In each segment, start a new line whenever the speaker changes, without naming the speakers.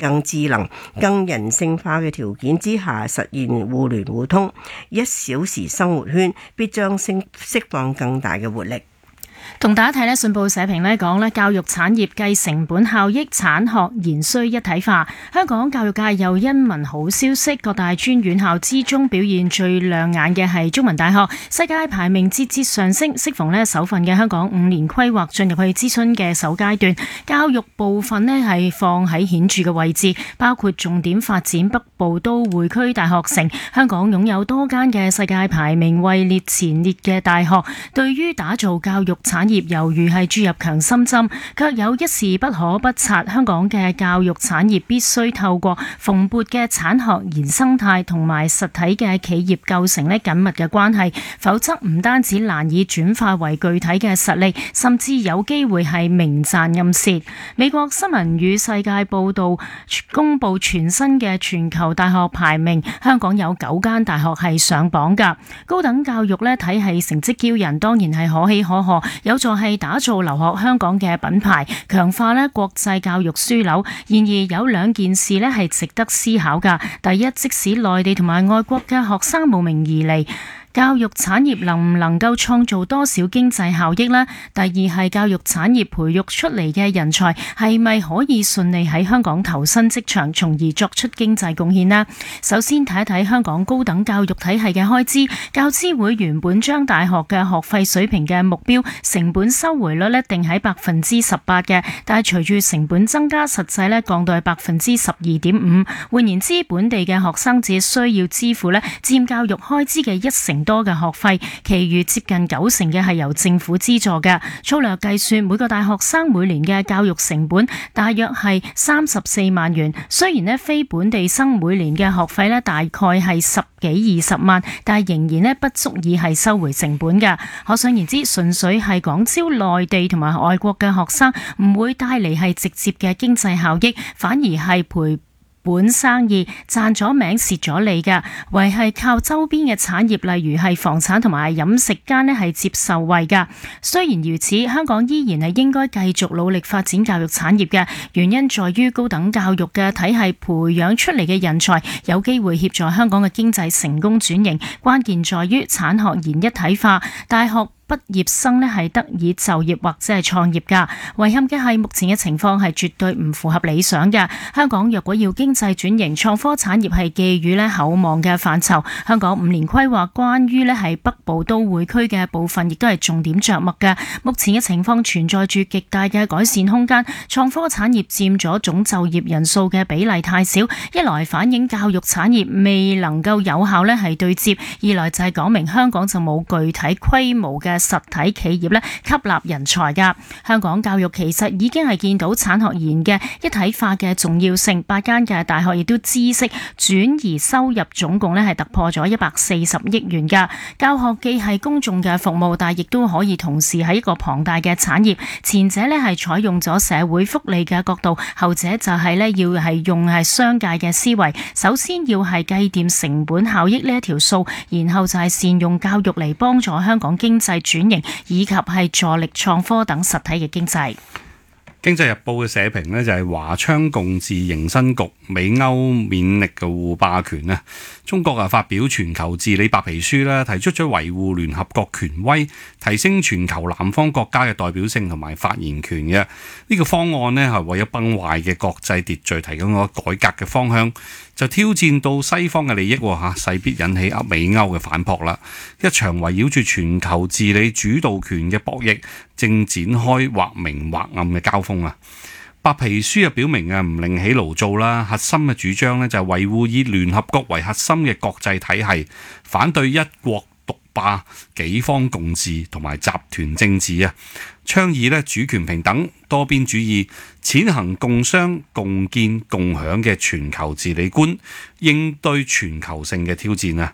更智能、更人性化嘅條件之下實現互聯互通，1小時生活圈必將釋放更大嘅活力。
同大家睇呢信報社評呢講呢，教育產業繼成本效益、產學研需一體化。香港教育界又因聞好消息，各大專院校之中表現最亮眼嘅係中文大學，世界排名節節上升。適逢呢首份嘅香港5年規劃進入去諮詢嘅首階段，教育部分呢係放喺顯著嘅位置，包括重點發展北部都會區大學城。香港擁有多間嘅世界排名位列前列嘅大學，對於打造教育產業猶如係注入強心針，卻有一事不可不察，香港嘅教育產業必須透過蓬勃嘅產學研生態同埋實體嘅企業構成緊密嘅關係，否則唔單止難以轉化為具體嘅實力，甚至有機會係明賺暗蝕。美國新聞與世界報道公布全新嘅全球大學排名，香港有9間大學係上榜㗎。高等教育體系成績驕人，當然係可喜可賀，有助係打造留學香港嘅品牌，強化國際教育樞紐。然而有2件事係值得思考㗎。第一，即使內地同埋外國嘅學生慕名而嚟，教育產業能唔能夠創造多少經濟效益呢？第二係教育產業培育出嚟嘅人才係咪可以順利喺香港投身職場，從而作出經濟貢獻呢？首先睇一睇香港高等教育體系嘅開支，教資會原本將大學嘅學費水平嘅目標成本收回率定喺18%嘅，但係隨住成本增加，實際降到係12.5%。換言之，本地嘅學生只需要支付佔教育開支嘅1成多嘅學費，其餘接近90%嘅係由政府資助嘅。粗略計算，每個大學生每年嘅教育成本大約係34萬元。雖然非本地生每年嘅學費大概係10幾20萬，但係仍然不足以係收回成本嘅。可想而知，純粹係廣招內地同埋外國嘅學生，唔會帶嚟係直接嘅經濟效益，反而係賠本生意，賺咗名蝕咗利㗎，唯係靠周邊嘅產業，例如係房產同埋飲食間係接受惠㗎。雖然如此，香港依然係應該繼續努力發展教育產業嘅，原因在於高等教育嘅體系培養出嚟嘅人才有機會協助香港嘅經濟成功轉型，關鍵在於產學研一體化，大學畢業生係得以就業或者係創業㗎。遺憾嘅係目前嘅情況係絕對唔符合理想嘅。香港若果要經濟轉型，創科產業係寄予厚望嘅範疇。香港5年規劃關於係北部都會區嘅部分，亦都係重點着墨嘅。目前嘅情況存在住極大嘅改善空間。創科產業佔咗總就業人數嘅比例太少，一來反映教育產業未能夠有效係對接，二來就係講明香港就冇具體規模嘅實體企業吸納人才㗎。香港教育其實已經係見到產學研嘅一體化嘅重要性，8間嘅大學亦都知識轉移收入總共係突破咗140億元㗎。教學既係公眾嘅服務，但亦都可以同時係一個龐大嘅產業。前者係採用咗社會福利嘅角度，後者就係要係用係商界嘅思維。首先要係計掂成本效益呢一條數，然後就係善用教育嚟幫助香港經濟轉型，以及係助力創科等實體嘅經濟。
經濟日報嘅社評呢，就係華昌共治迎新局，美歐勉力嘅護霸權啊！中國發表全球治理白皮書啦，提出咗維護聯合國權威、提升全球南方國家嘅代表性同埋發言權嘅呢個方案呢，係為咗崩壞嘅國際秩序提供個改革嘅方向，就挑戰到西方嘅利益喎，勢必引起美歐嘅反撲啦！一場圍繞住全球治理主導權嘅博弈正展開或明或暗嘅交鋒啊！白皮書表明唔另起爐灶啦，核心嘅主張就係維護以聯合國為核心嘅國際體系，反對一國獨霸、幾方共治同埋集團政治啊！倡議主權平等、多邊主義，踐行共商、共建、共享嘅全球治理觀，應對全球性嘅挑戰啊！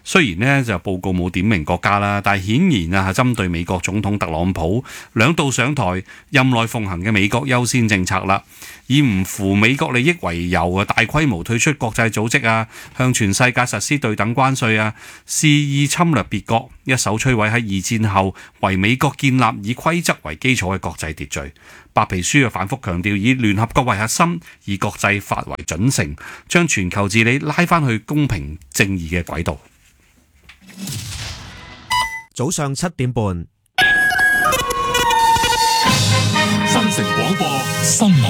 雖然呢就報告冇點名國家啦，但係顯然啊係針對美國總統特朗普兩度上台任內奉行嘅美國優先政策啦，以唔符美國利益為由啊，大規模退出國際組織啊，向全世界實施對等關稅啊，肆意侵略別國，一手摧毀喺二戰後為美國建立以規則為基礎嘅國際秩序。白皮書又反覆強調以聯合國為核心，以國際法為準繩，將全球治理拉返去公平正義嘅軌道。
早上7點半，
新城廣播新聞。